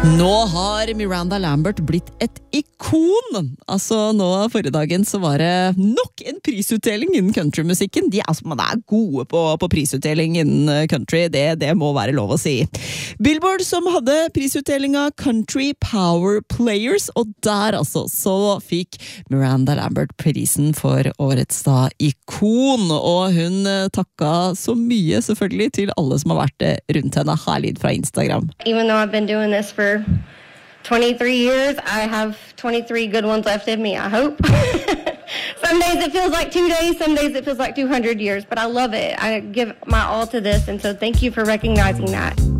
Nå har Miranda Lambert blitt et ikon. Altså nå forrige dagen så var det nok en prisutdeling innen countrymusikken. Man er gode på prisutdeling innen country, det må være lov å si. Billboard som hadde prisutdelinga Country Power Players, og der altså så fikk Miranda Lambert prisen for årets ikon, og hun takka så mye selvfølgelig til alle som har vært rundt henne. Herlig fra Instagram. Even though I've been doing this for 23 years, I have 23 good ones left in me, I hope. Some days it feels like 2 days, some days it feels like 200 years, but I love it. I give my all to this, and so thank you for recognizing that.